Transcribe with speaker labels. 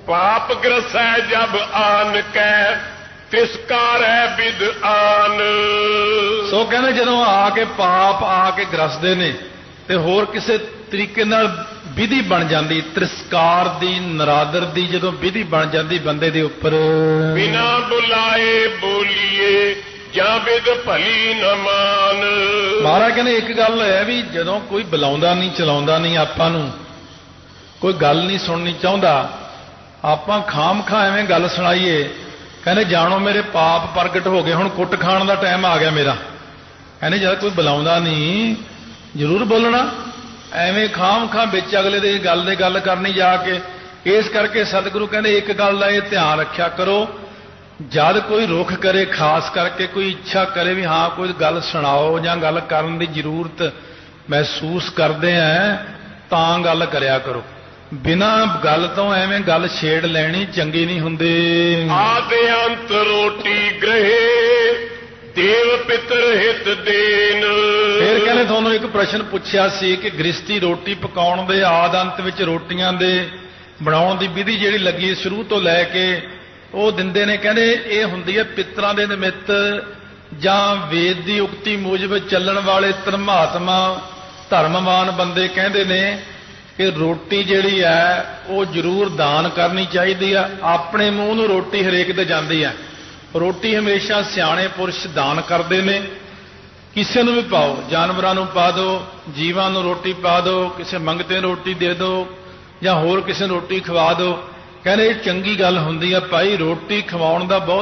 Speaker 1: पाप ग्रसै जब आन कै तिसकार है विद आन।
Speaker 2: सो कहने जदों आके पाप आके ग्रसदे ने ते होर किसे तरीके नाल विधि बन जाती, तिरस्कार दी नरादर दी जदों विधि बन जाती बंदे दे उपर,
Speaker 1: बिना बुलाए बोलिए ਜਾਂ ਵਿਦ ਭਲੀ न मान।
Speaker 2: महाराज कहने एक गल है भी जदों कोई बुलाउंदा नहीं चलाउंदा नहीं आपां नूं, कोई गल नहीं सुननी चाहुंदा, आपां खाम खा एवें गल सुणाईए, कहने जानो मेरे पाप प्रगट हो गए, हुण कुट खाण दा टाइम आ गया मेरा। कहने जद कोई बुलाउंदा नहीं जरूर बोलना, एवें खाम खा बिच अगले दे गल करनी जाके। इस करके सतगुरु कहने एक गल दा इह ध्यान रखिया करो, जद कोई रुख करे, खास करके कोई इच्छा करे भी हाँ कोई गल सुनाओ या गल करन दी जरूरत महसूस करते हैं तां गल करया करो, बिना गल तो एवें गल छेड़ लैनी चंगी नहीं हुंदी।
Speaker 1: आदि अंत रोटी ग्रहे देव पितर हित देन।
Speaker 2: फिर कहने तुहानूं एक प्रश्न पुछया सी कि गृहस्थी रोटी पकाउण दे आद अंत विच रोटियां दे बनाउण दी विधि जिहड़ी लगी शुरू तो लैके ਉਹ ਦਿੰਦੇ ਨੇ। ਕਹਿੰਦੇ ਇਹ ਹੁੰਦੀ ਹੈ ਪਿਤਰਾਂ ਦੇ ਨਿਮਿਤ ਜਾਂ ਵੇਦ ਦੀ ਉਕਤੀ ਮੂਜਬ ਚੱਲਣ ਵਾਲੇ ਧਰਮਾਤਮਾ ਧਰਮਵਾਨ ਬੰਦੇ ਕਹਿੰਦੇ ਨੇ ਕਿ ਰੋਟੀ ਜਿਹੜੀ ਹੈ ਉਹ ਜ਼ਰੂਰ ਦਾਨ ਕਰਨੀ ਚਾਹੀਦੀ ਆ। ਆਪਣੇ ਮੂੰਹ ਨੂੰ ਰੋਟੀ ਹਰੇਕ ਦੇ ਜਾਂਦੀ ਆ, ਰੋਟੀ ਹਮੇਸ਼ਾ ਸਿਆਣੇ ਪੁਰਸ਼ ਦਾਨ ਕਰਦੇ ਨੇ। ਕਿਸੇ ਨੂੰ ਵੀ ਪਾਓ, ਜਾਨਵਰਾਂ ਨੂੰ ਪਾ ਦਿਓ, ਜੀਵਾਂ ਨੂੰ ਰੋਟੀ ਪਾ ਦਿਓ, ਕਿਸੇ ਮੰਗਤੇ ਨੂੰ ਰੋਟੀ ਦੇ ਦਿਓ ਜਾਂ ਹੋਰ ਕਿਸੇ ਨੂੰ ਰੋਟੀ ਖਵਾ ਦਿਓ। ਕਹਿੰਦੇ ਇਹ ਚੰਗੀ ਗੱਲ ਹੁੰਦੀ ਆ ਭਾਈ, ਰੋਟੀ ਖਵਾਉਣ ਦਾ ਬਹੁਤ